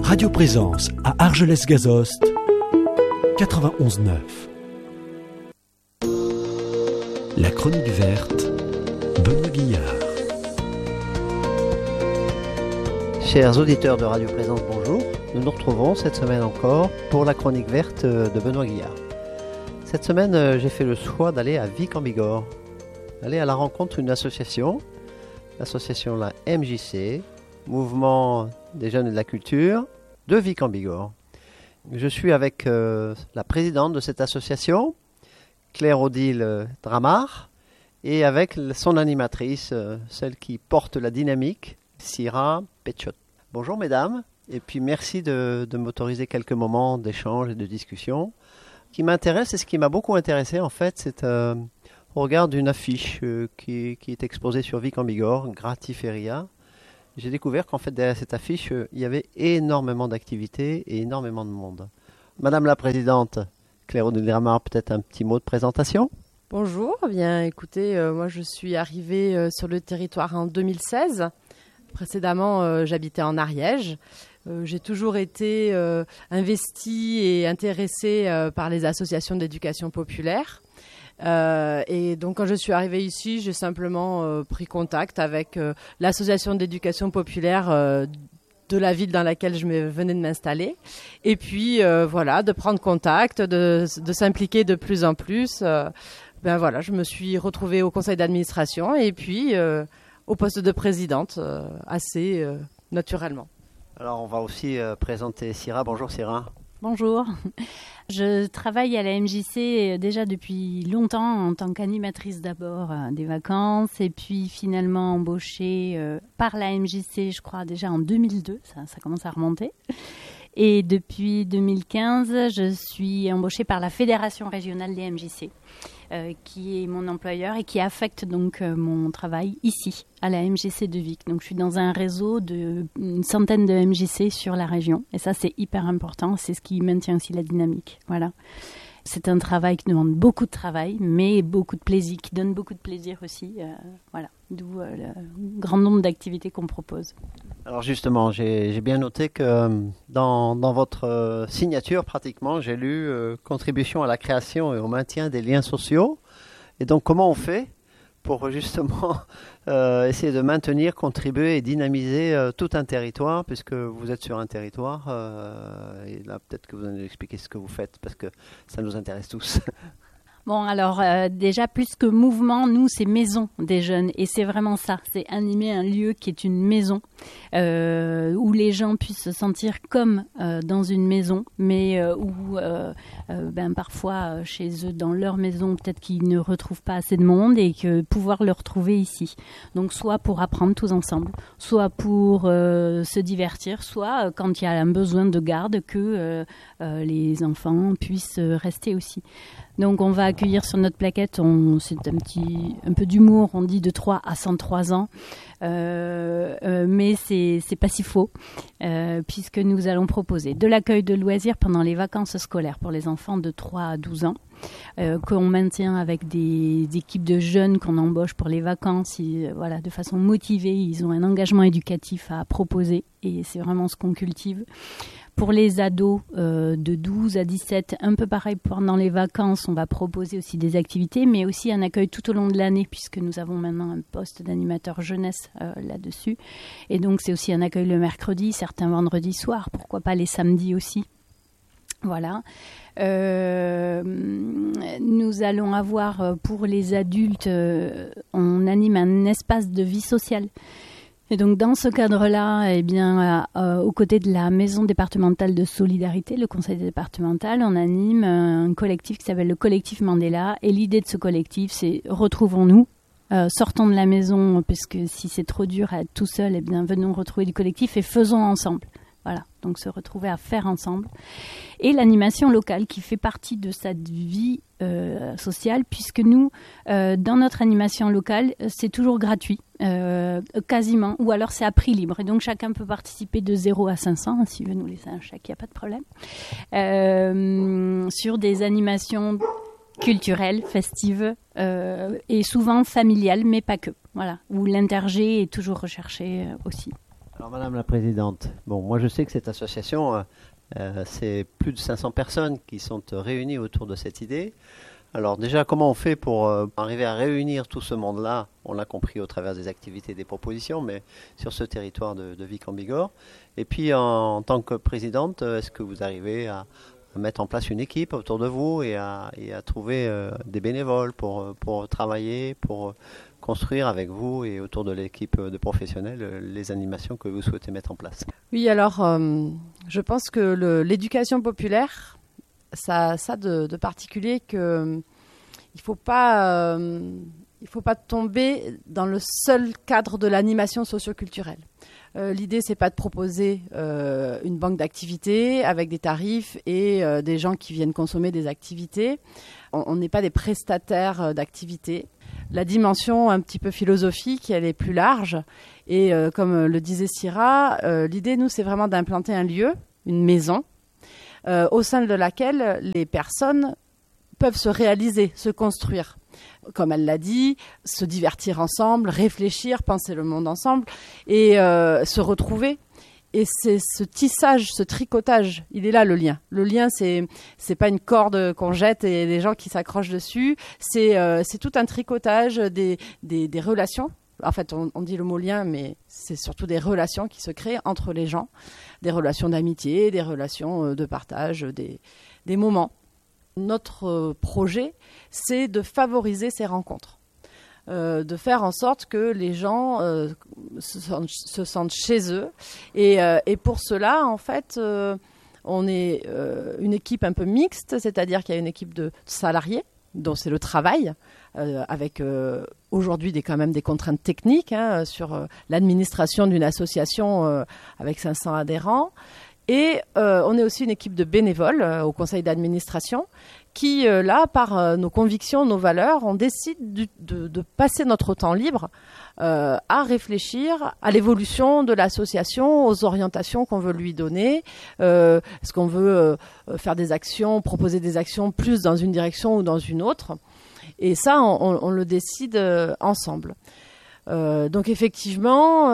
Radio Présence à Argelès-Gazost, 91.9. La chronique verte, Benoît Guillard. Chers auditeurs de Radio Présence, bonjour. Nous nous retrouvons cette semaine encore pour la chronique verte de Benoît Guillard. Cette semaine, j'ai fait le choix d'aller à Vic en Bigorre, aller à la rencontre d'une association, l'association la MJC, Mouvement des Jeunes et de la Culture, de Vic en Bigorre. Je suis avec la présidente de cette association, Claire-Odile Dramar, et avec son animatrice, celle qui porte la dynamique, Syrah Petchot. Bonjour mesdames, et puis merci de m'autoriser quelques moments d'échange et de discussion. Ce qui m'intéresse et ce qui m'a beaucoup intéressé en fait, c'est au regard d'une affiche qui est exposée sur Vic en Bigorre, Gratiferia. J'ai découvert qu'en fait derrière cette affiche, il y avait énormément d'activités et énormément de monde. Madame la présidente, Claire-Odile Dramar, peut-être un petit mot de présentation ? Bonjour, bien écoutez, moi je suis arrivée sur le territoire en 2016. Précédemment, j'habitais en Ariège. J'ai toujours été investie et intéressée par les associations d'éducation populaire. Et donc quand je suis arrivée ici, j'ai simplement pris contact avec l'association d'éducation populaire de la ville dans laquelle je venais de m'installer. Et puis voilà, de prendre contact, de s'impliquer de plus en plus. Voilà, je me suis retrouvée au conseil d'administration et puis au poste de présidente assez naturellement. Alors on va aussi présenter Syrah. Bonjour Syrah. Bonjour. Je travaille à la MJC déjà depuis longtemps en tant qu'animatrice d'abord des vacances et puis finalement embauchée par la MJC, je crois déjà en 2002, ça commence à remonter. Et depuis 2015, je suis embauchée par la Fédération régionale des MJC, qui est mon employeur et qui affecte donc mon travail ici, à la MJC de Vic. Donc je suis dans un réseau d'une centaine de MJC sur la région. Et ça, c'est hyper important. C'est ce qui maintient aussi la dynamique. Voilà. C'est un travail qui demande beaucoup de travail, mais beaucoup de plaisir, qui donne beaucoup de plaisir aussi. Voilà. D'où le grand nombre d'activités qu'on propose. Alors justement, j'ai bien noté que dans votre signature, pratiquement, j'ai lu contribution à la création et au maintien des liens sociaux. Et donc, comment on fait pour justement essayer de maintenir, contribuer et dynamiser tout un territoire, puisque vous êtes sur un territoire, et là, peut-être que vous allez nous expliquer ce que vous faites, parce que ça nous intéresse tous. Bon, alors déjà, plus que mouvement, nous, c'est maison des jeunes. Et c'est vraiment ça, c'est animer un lieu qui est une maison, où les gens puissent se sentir comme dans une maison, mais où parfois, chez eux, dans leur maison, peut-être qu'ils ne retrouvent pas assez de monde et que pouvoir le retrouver ici. Donc, soit pour apprendre tous ensemble, soit pour se divertir, soit quand il y a un besoin de garde, que les enfants puissent rester aussi. Donc on va accueillir sur notre plaquette, c'est un peu d'humour, on dit de 3 à 103 ans, mais c'est pas si faux, puisque nous allons proposer de l'accueil de loisirs pendant les vacances scolaires pour les enfants de 3 à 12 ans, qu'on maintient avec des équipes de jeunes qu'on embauche pour les vacances, voilà, de façon motivée, ils ont un engagement éducatif à proposer et c'est vraiment ce qu'on cultive. Pour les ados de 12 à 17, un peu pareil pendant les vacances, on va proposer aussi des activités, mais aussi un accueil tout au long de l'année, puisque nous avons maintenant un poste d'animateur jeunesse là-dessus. Et donc, c'est aussi un accueil le mercredi, certains vendredis soirs, pourquoi pas les samedis aussi. Voilà. Nous allons avoir pour les adultes, on anime un espace de vie sociale. Et donc dans ce cadre-là, aux côtés de la maison départementale de solidarité, le conseil départemental, on anime un collectif qui s'appelle le collectif Mandela. Et l'idée de ce collectif, c'est retrouvons-nous, sortons de la maison, puisque si c'est trop dur à être tout seul, venons retrouver du collectif et faisons ensemble. Voilà, donc se retrouver à faire ensemble. Et l'animation locale qui fait partie de cette vie sociale, puisque nous, dans notre animation locale, c'est toujours gratuit, quasiment, ou alors c'est à prix libre. Et donc chacun peut participer de 0 à 500, s'il veut nous laisser un chèque, il n'y a pas de problème, sur des animations culturelles, festives, et souvent familiales, mais pas que. Voilà, où l'intergé est toujours recherché aussi. Alors Madame la Présidente, bon, moi je sais que cette association, c'est plus de 500 personnes qui sont réunies autour de cette idée. Alors déjà, comment on fait pour arriver à réunir tout ce monde-là? On l'a compris au travers des activités et des propositions, mais sur ce territoire de Vic-en-Bigorre. Et puis en tant que présidente, est-ce que vous arrivez à mettre en place une équipe autour de vous et à trouver des bénévoles pour travailler, pour construire avec vous et autour de l'équipe de professionnels les animations que vous souhaitez mettre en place? Oui, alors je pense que l'éducation populaire, ça a de particulier que il faut pas tomber dans le seul cadre de l'animation socioculturelle. L'idée, c'est pas de proposer une banque d'activités avec des tarifs et des gens qui viennent consommer des activités. On n'est pas des prestataires d'activités. La dimension un petit peu philosophique, elle est plus large. Et comme le disait Syrah, l'idée, nous, c'est vraiment d'implanter un lieu, une maison, au sein de laquelle les personnes peuvent se réaliser, se construire. Comme elle l'a dit, se divertir ensemble, réfléchir, penser le monde ensemble et se retrouver. Et c'est ce tissage, ce tricotage, il est là le lien. Le lien, c'est pas une corde qu'on jette et les gens qui s'accrochent dessus. C'est tout un tricotage des relations. En fait, on dit le mot lien, mais c'est surtout des relations qui se créent entre les gens, des relations d'amitié, des relations de partage, des moments. Notre projet, c'est de favoriser ces rencontres, de faire en sorte que les gens se sentent chez eux. Et pour cela, en fait, on est une équipe un peu mixte, c'est-à-dire qu'il y a une équipe de salariés, dont c'est le travail, avec aujourd'hui quand même des contraintes techniques sur l'administration d'une association avec 500 adhérents. Et on est aussi une équipe de bénévoles au conseil d'administration qui, là, par nos convictions, nos valeurs, on décide de passer notre temps libre à réfléchir à l'évolution de l'association, aux orientations qu'on veut lui donner. Est-ce qu'on veut faire des actions, proposer des actions plus dans une direction ou dans une autre? Et ça, on le décide ensemble. Donc effectivement,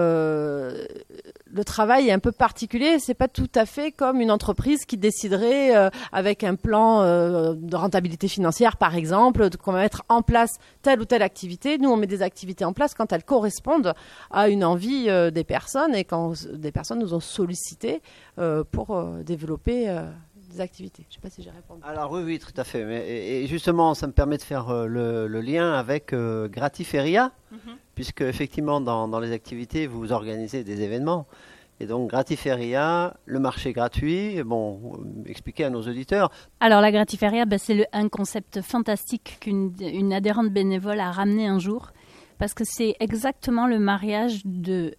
le travail est un peu particulier. C'est pas tout à fait comme une entreprise qui déciderait avec un plan de rentabilité financière, par exemple, qu'on va mettre en place telle ou telle activité. Nous, on met des activités en place quand elles correspondent à une envie des personnes et quand des personnes nous ont sollicité pour développer des activités. Je ne sais pas si j'ai répondu. Alors oui, tout à fait. Et justement, ça me permet de faire le lien avec Gratiferia, puisque effectivement, dans les activités, vous organisez des événements. Et donc, Gratiferia, le marché gratuit, bon, expliquez à nos auditeurs. Alors, la Gratiferia, c'est un concept fantastique qu'une adhérente bénévole a ramené un jour. Parce que c'est exactement le mariage de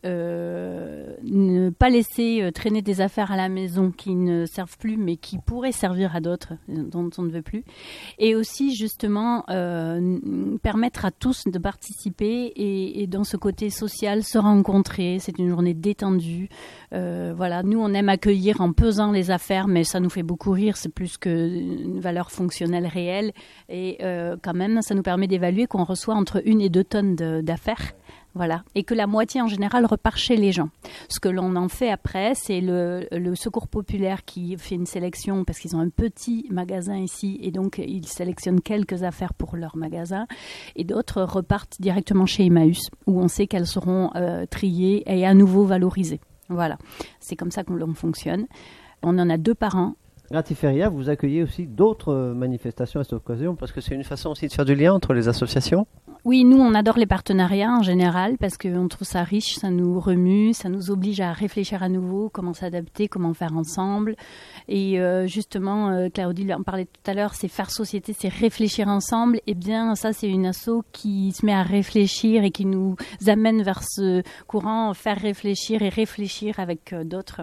ne pas laisser traîner des affaires à la maison qui ne servent plus, mais qui pourraient servir à d'autres dont on ne veut plus. Et aussi, justement, permettre à tous de participer et dans ce côté social, se rencontrer. C'est une journée détendue. Voilà, nous, on aime accueillir en pesant les affaires, mais ça nous fait beaucoup rire. C'est plus qu'une valeur fonctionnelle réelle. Et quand même, ça nous permet d'évaluer qu'on reçoit entre 1 et 2 tonnes d'affaires, voilà, et que la moitié en général repart chez les gens. Ce que l'on en fait après, c'est le Secours populaire qui fait une sélection parce qu'ils ont un petit magasin ici et donc ils sélectionnent quelques affaires pour leur magasin et d'autres repartent directement chez Emmaüs où on sait qu'elles seront triées et à nouveau valorisées. Voilà, c'est comme ça que l'on fonctionne. On en a 2 par an. Gratiferia, vous accueillez aussi d'autres manifestations à cette occasion parce que c'est une façon aussi de faire du lien entre les associations. Oui, nous, on adore les partenariats en général parce qu'on trouve ça riche, ça nous remue, ça nous oblige à réfléchir à nouveau, comment s'adapter, comment faire ensemble. Et justement, Claudie en parlait tout à l'heure, c'est faire société, c'est réfléchir ensemble. Eh bien, ça, c'est une asso qui se met à réfléchir et qui nous amène vers ce courant, faire réfléchir et réfléchir avec d'autres.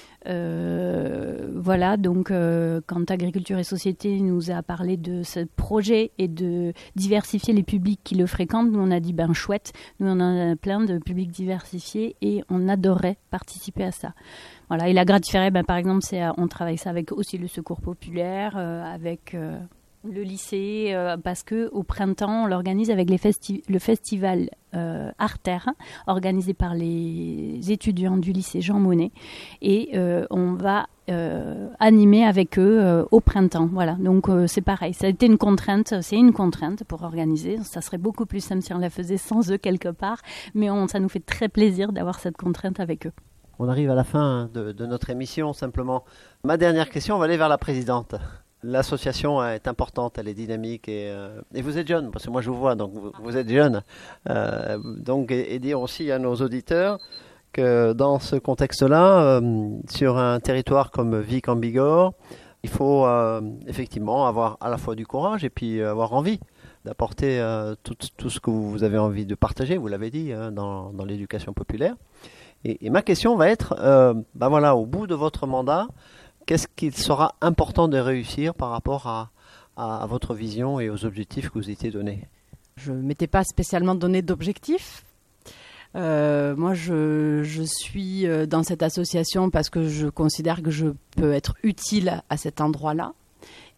Voilà, donc quand Agriculture et Société nous a parlé de ce projet et de diversifier les publics qui le fréquentent, nous on a dit chouette, nous on en a plein de publics diversifiés et on adorait participer à ça. Voilà, et la Gratiferia, par exemple, on travaille ça avec aussi le Secours populaire, avec Le lycée, parce qu'au printemps, on l'organise avec le festival Artère, organisé par les étudiants du lycée Jean Monnet. Et on va animer avec eux au printemps. Voilà, donc c'est pareil. Ça a été une contrainte pour organiser. Ça serait beaucoup plus simple si on la faisait sans eux quelque part. Mais ça nous fait très plaisir d'avoir cette contrainte avec eux. On arrive à la fin de notre émission, simplement. Ma dernière question va aller vers la présidente. L'association est importante, elle est dynamique et vous êtes jeune, parce que moi je vous vois, donc vous êtes jeune. Donc, et dire aussi à nos auditeurs que dans ce contexte-là, sur un territoire comme Vic en Bigorre, il faut effectivement avoir à la fois du courage et puis avoir envie d'apporter tout ce que vous avez envie de partager, vous l'avez dit, dans l'éducation populaire. Et ma question va être, voilà, au bout de votre mandat, qu'est-ce qu'il sera important de réussir par rapport à votre vision et aux objectifs que vous étiez donnés? Je ne m'étais pas spécialement donné d'objectifs. Moi, je suis dans cette association parce que je considère que je peux être utile à cet endroit-là.